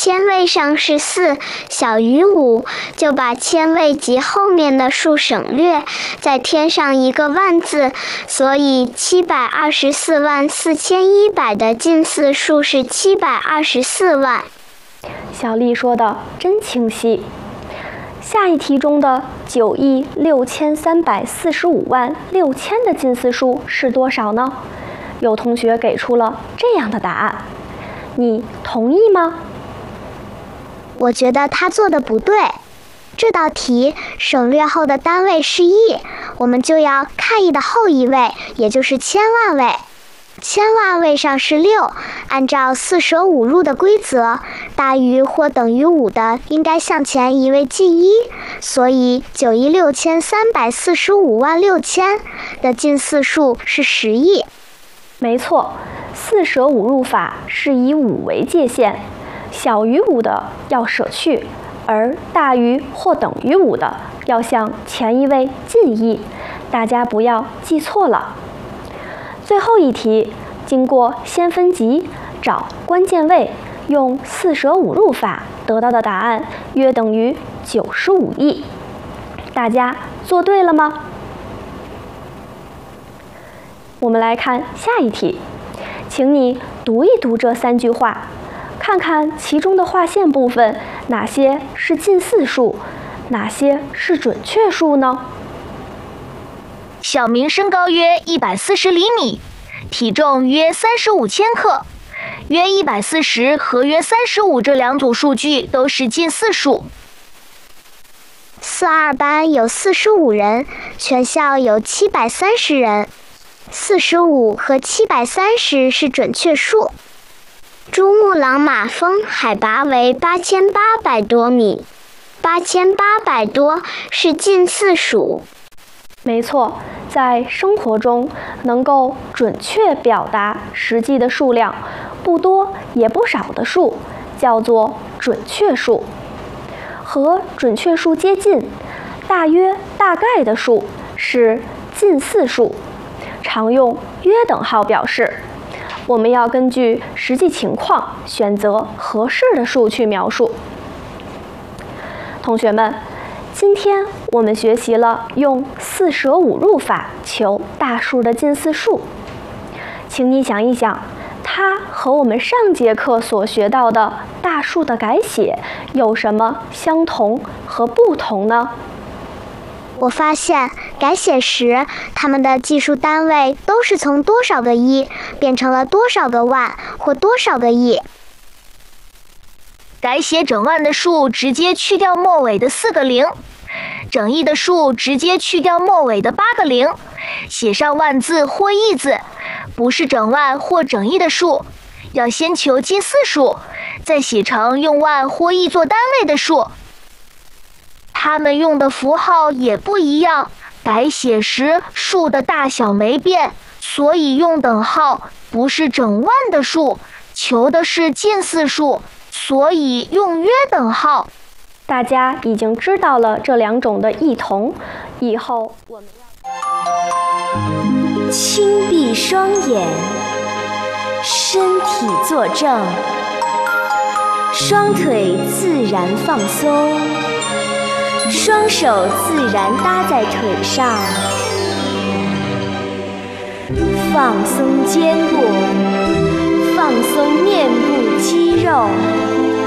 千位上是4，小于5，就把千位及后面的数省略，再添上一个万字，所以7244100的近似数是724万。 小丽说的真清晰。下一题中的963456000的近似数是多少呢？有同学给出了这样的答案，你同意吗？ 我觉得他做的不对。这道题省略后的单位是亿，我们就要看亿的后一位，也就是千万位。千万位上是6，按照4舍5入的规则，大于或等于5的应该向前一位进1，所以963456000的近似数是10亿。 没错，4舍5入法是以5为界限，小于5的要舍去，而大于或等于5的要向前一位进1，大家不要记错了。最后一题，经过先分级找关键位，用4舍5入法得到的答案约等于95亿。大家做对了吗？我们来看下一题，请你读一读这3句话，看看其中的划线部分哪些是近似数，哪些是准确数呢？ 小明身高约140厘米，体重约35千克，约140和约35这2组数据都是近似数。 42班有45人，全校有730人，45和730是准确数。珠穆朗玛峰海拔为8800多米，8800多是近似数。 没错，在生活中能够准确表达实际的数量，不多也不少的数，叫做准确数。和准确数接近、大约、大概的数是近似数，常用约等号表示。我们要根据实际情况选择合适的数去描述。同学们，今天我们学习了用4舍5入法求大数的近似数。请你想一想，它和我们上节课所学到的大数的改写有什么相同和不同呢？ 我发现改写时，它们的计数单位都是从多少个一变成了多少个万或多少个亿。 改写整万的数直接去掉末尾的4个0，整亿的数直接去掉末尾的8个0，写上万字或亿字，不是整万或整亿的数，要先求近似数，再写成用万或亿做单位的数。它们用的符号也不一样，改写时数的大小没变，所以用等号，不是整万的数，求的是近似数，所以用约等号。 大家已经知道了这2种的异同，以后我们要轻闭双眼，身体坐正，双腿自然放松，双手自然搭在腿上，放松肩部，放松面部肌肉。